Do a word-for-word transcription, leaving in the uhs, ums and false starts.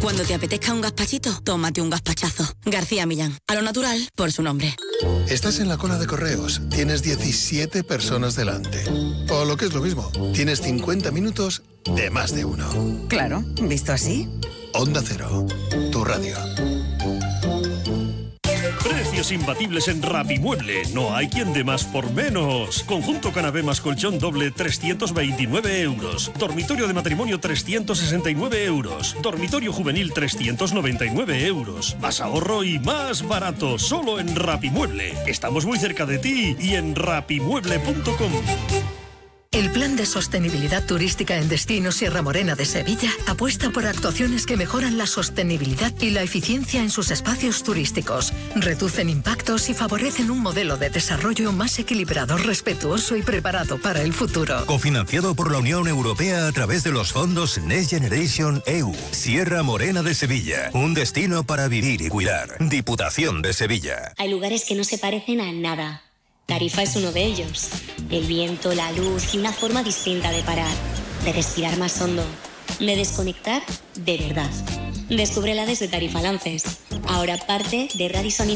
Cuando te apetezca un gazpachito, tómate un gazpachazo. García Millán. A lo natural, por su nombre. Estás en la cola de correos. Tienes diecisiete personas delante. O lo que es lo mismo, tienes cincuenta minutos de más de uno. Claro, visto así. Onda Cero, tu radio. Precios imbatibles en Rapimueble. No hay quien dé más por menos. Conjunto canapé más colchón doble, trescientos veintinueve euros. Dormitorio de matrimonio, trescientos sesenta y nueve euros. Dormitorio juvenil, trescientos noventa y nueve euros. Más ahorro y más barato. Solo en Rapimueble. Estamos muy cerca de ti y en rapimueble punto com. El Plan de Sostenibilidad Turística en Destino Sierra Morena de Sevilla apuesta por actuaciones que mejoran la sostenibilidad y la eficiencia en sus espacios turísticos, reducen impactos y favorecen un modelo de desarrollo más equilibrado, respetuoso y preparado para el futuro. Cofinanciado por la Unión Europea a través de los fondos Next Generation E U. Sierra Morena de Sevilla, un destino para vivir y cuidar. Diputación de Sevilla. Hay lugares que no se parecen a nada. Tarifa es uno de ellos. El viento, la luz y una forma distinta de parar, de respirar más hondo, de desconectar de verdad. Descúbrela desde Tarifa Lances. Ahora parte de Radisson